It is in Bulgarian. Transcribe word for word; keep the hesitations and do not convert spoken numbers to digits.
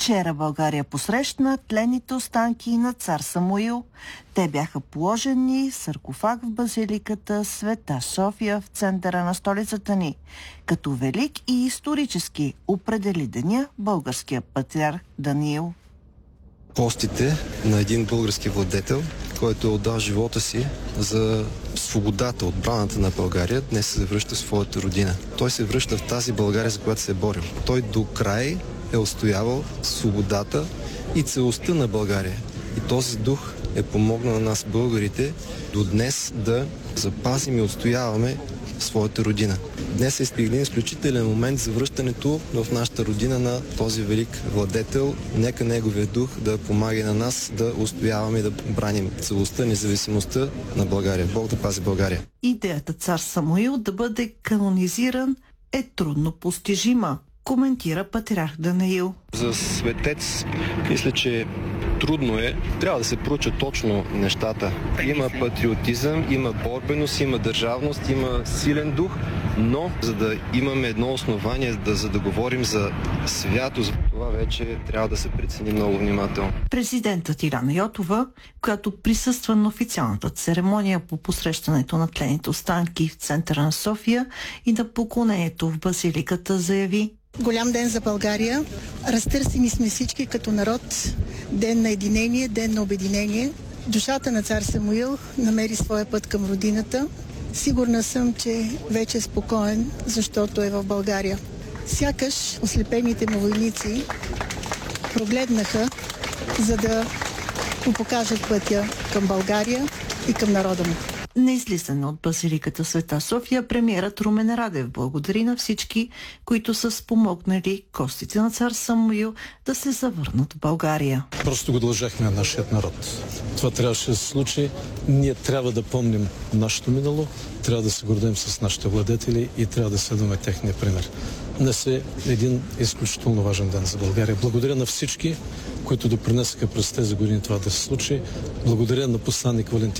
Вчера България посрещна тленните останки на цар Самуил. Те бяха положени в саркофаг в базиликата Света София в центъра на столицата ни. Като велик и исторически определи деня българския патриарх Даниил. Постите на един български владетел, който е отдал живота си за свободата, отбраната на България, днес се връща в своята родина. Той се връща в тази България, за която се е борил. Той до край е отстоявал свободата и целостта на България. И този дух е помогнал на нас, българите, до днес да запазим и отстояваме своята родина. Днес е един изключителен момент за връщането в нашата родина на този велик владетел. Нека неговия дух да помага на нас да устояваме и да браним целостта, независимостта на България. Бог да пази България. Идеята цар Самуил да бъде канонизиран е трудно постижима, коментира патриарх Даниил. За светец, мисля, че трудно е. Трябва да се проучат точно нещата. Има патриотизъм, има борбеност, има държавност, има силен дух, но за да имаме едно основание, да, за да говорим за святост, това вече трябва да се прецени много внимателно. Президентът Ирана Йотова, която присъства на официалната церемония по посрещането на тлените останки в центъра на София и на поклонението в базиликата, заяви: голям ден за България. Разтърсени сме всички като народ. Ден на единение, ден на обединение. Душата на цар Самуил намери своя път към родината. Сигурна съм, че вече е спокоен, защото е в България. Сякаш ослепените му войници прогледнаха, за да му покажат пътя към България и към народа му. На излизане от базиликата Света София премиерът Румен Радев благодари на всички, които са спомогнали костите на цар Самуил да се завърнат в България. Просто го дължахме на нашия народ. Това трябваше да се случи. Ние трябва да помним нашето минало, трябва да се гордеем с нашите владетели и трябва да следваме техния пример. Днес е един изключително важен ден за България. Благодаря на всички, които допринесаха през тези години това да се случи. Благодаря на посланник Валентин